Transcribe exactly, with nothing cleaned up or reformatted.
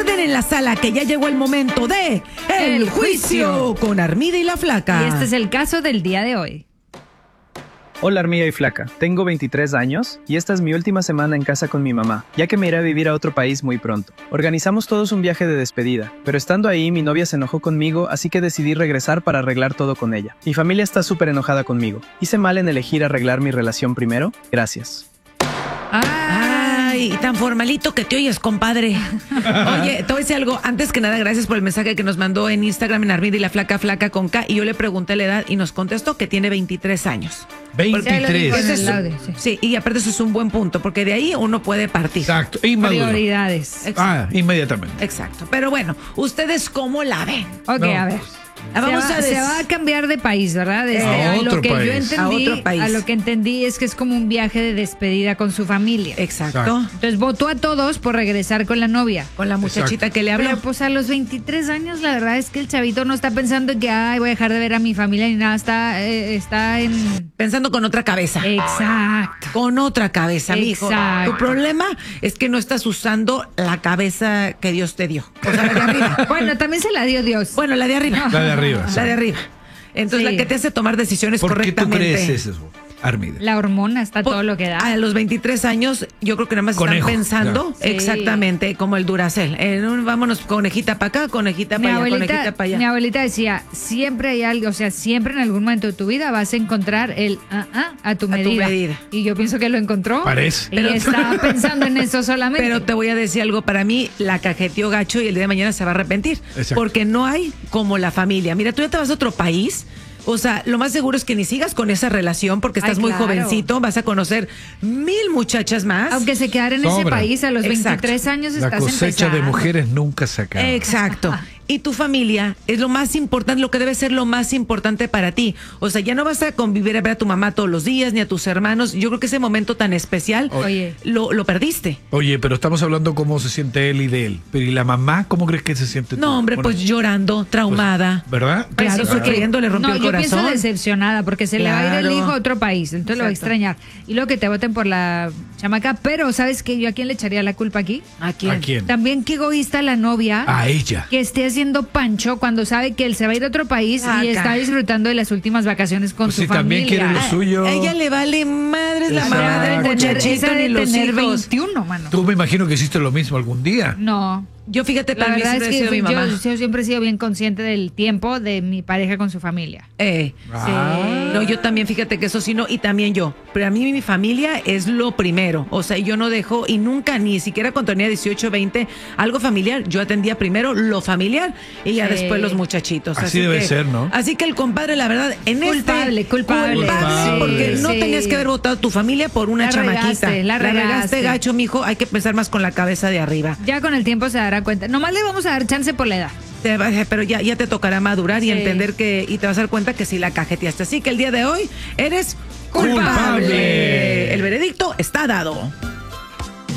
Orden en la sala, que ya llegó el momento de El, El Juicio Juicio con Armida y la Flaca. Y este es el caso del día de hoy. Hola Armida y Flaca, tengo veintitrés años y esta es mi última semana en casa con mi mamá, ya que me iré a vivir a otro país muy pronto. Organizamos todos un viaje de despedida, pero estando ahí mi novia se enojó conmigo, así que decidí regresar para arreglar todo con ella. Mi familia está súper enojada conmigo. ¿Hice mal en elegir arreglar mi relación primero? Gracias. Ay, tan formalito que te oyes, compadre. Oye, te voy a decir algo. Antes que nada, gracias por el mensaje que nos mandó en Instagram en Armida y la Flaca, Flaca con K. Y yo le pregunté la edad y nos contestó que tiene veintitrés años. veintitrés. Ese En el es, audio, sí. sí, y aparte eso es un buen punto, porque de ahí uno puede partir. Exacto. Inmaduro. Prioridades. Exacto. Ah, inmediatamente. Exacto. Pero bueno, ¿ustedes cómo la ven? Ok, No, a ver. Ah, vamos se, va, a des- se va a cambiar de país, ¿verdad? Este, A otro lo que país. yo entendí, A otro país. a lo que entendí es que es como un viaje de despedida con su familia. Exacto. Exacto. Entonces votó a todos por regresar con la novia. Con la muchachita que le habló. Pero pues a los veintitrés años la verdad es que el chavito no está pensando en que ay, voy a dejar de ver a mi familia ni nada, está, eh, está en... Pensando con otra cabeza. Exacto. Con otra cabeza, mijo. Exacto. Tu problema es que no estás usando la cabeza que Dios te dio. O sea, la de arriba. Bueno, también se la dio Dios. Bueno, la de arriba. La de arriba. La de arriba. Entonces, Sí. la que te hace tomar decisiones ¿Por qué tú correctamente. crees eso, Armida? La hormona está Po- todo lo que da. A los veintitrés años, yo creo que nada más Conejo, están pensando ya. Sí. exactamente como el Duracell. En un, vámonos conejita para acá, conejita Mi para allá, abuelita, conejita para mi allá. abuelita decía, siempre hay algo, o sea, siempre en algún momento de tu vida vas a encontrar el ah, ah, a tu tu medida. medida. Y yo pienso que lo encontró. Parece. Y estaba pensando en eso solamente. Pero te voy a decir algo, para mí la cajeteó gacho y el día de mañana se va a arrepentir. Exacto. Porque no hay como la familia. Mira, tú ya te vas a otro país. O sea, lo más seguro es que ni sigas con esa relación porque estás Ay, muy claro. jovencito, vas a conocer mil muchachas más. Aunque se quedara en ese Sobra. país a los Exacto. veintitrés años La estás cosecha empezando. de mujeres nunca se acaba. Exacto. Y tu familia es lo más importante, lo que debe ser lo más importante para ti. O sea, ya no vas a convivir a ver a tu mamá todos los días, ni a tus hermanos. Yo creo que ese momento tan especial Oye. lo, lo perdiste. Oye, pero estamos hablando cómo se siente él y de él. Pero ¿y la mamá cómo crees que se siente? tú? No, hombre, Bueno, pues llorando, traumada. ¿verdad? Claro, Pues sí, porque- sufriendo, le rompió no, el yo pienso corazón. decepcionada porque se le va a ir el Claro. hijo a otro país, entonces lo va a Exacto. extrañar. Y luego que te voten por la chamaca, pero ¿sabes qué? ¿Yo a quién le echaría la culpa aquí? ¿A quién? ¿A quién? También qué egoísta la novia A ella. que esté haciendo pancho cuando sabe que él se va a ir a otro país Saca. y está disfrutando de las últimas vacaciones con Pues su si familia. también quiere lo A- suyo. A ella le vale madres la Exacto. mamá del Esa de tener- muchachito esa de ni los tener hijos. veintiuno, mano. Tú me imagino que hiciste lo mismo algún día. No. Yo fíjate, La para mí verdad siempre es ha sido que mi mamá. yo, yo siempre he sido bien consciente del tiempo de mi pareja con su familia. Eh, Ah. No, yo también, fíjate que eso sí, no, y también yo. Pero a mí mi familia es lo primero. O sea, yo no dejo, y nunca, ni siquiera cuando tenía dieciocho, veinte, algo familiar, yo atendía primero lo familiar y ya Sí. después los muchachitos. Así debe que- ser, ¿no? Así que el compadre, la verdad, en Culpable, este... culpable. Culpable, porque Sí, no sí. tenías que haber votado a tu familia por una La chamaquita. regaste, la regaste. gacho, mijo. Hay que pensar más con la cabeza de arriba. Ya con el tiempo se dará cuenta. Nomás le vamos a dar chance por la edad. Te va- Pero ya, ya te tocará madurar y Sí. entender que, y te vas a dar cuenta que sí la cajeteaste. Así que el día de hoy eres culpable. Culpable. El veredicto está dado.